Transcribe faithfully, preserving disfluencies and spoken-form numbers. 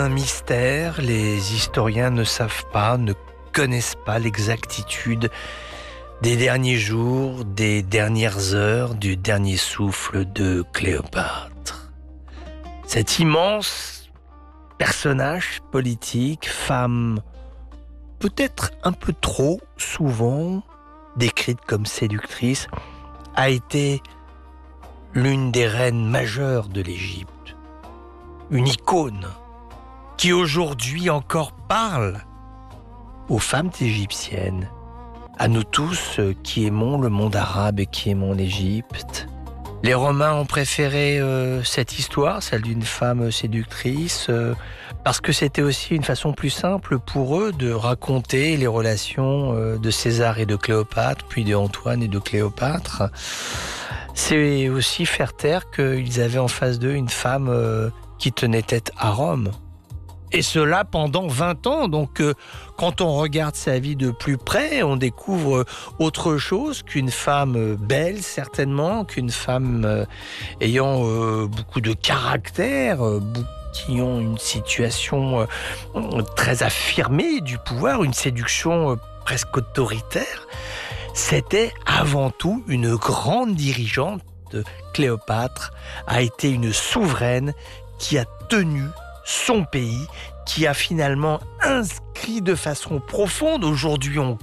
un mystère. Les historiens ne savent pas, ne connaissent pas l'exactitude des derniers jours, des dernières heures, du dernier souffle de Cléopâtre. Cet immense personnage politique, femme peut-être un peu trop souvent décrite comme séductrice, a été l'une des reines majeures de l'Égypte, une icône qui aujourd'hui encore parle aux femmes égyptiennes, à nous tous qui aimons le monde arabe et qui aimons l'Égypte. Les Romains ont préféré euh, cette histoire, celle d'une femme séductrice, euh, parce que c'était aussi une façon plus simple pour eux de raconter les relations euh, de César et de Cléopâtre, puis de Antoine et de Cléopâtre. C'est aussi faire taire qu'ils avaient en face d'eux une femme euh, qui tenait tête à Rome. Et cela pendant vingt ans. Donc, euh, quand on regarde sa vie de plus près, on découvre autre chose qu'une femme belle, certainement, qu'une femme euh, ayant euh, beaucoup de caractère, euh, qui ont une situation euh, très affirmée du pouvoir, une séduction euh, presque autoritaire. C'était avant tout une grande dirigeante. Cléopâtre a été une souveraine qui a tenu son pays, qui a finalement inscrit de façon profonde, aujourd'hui on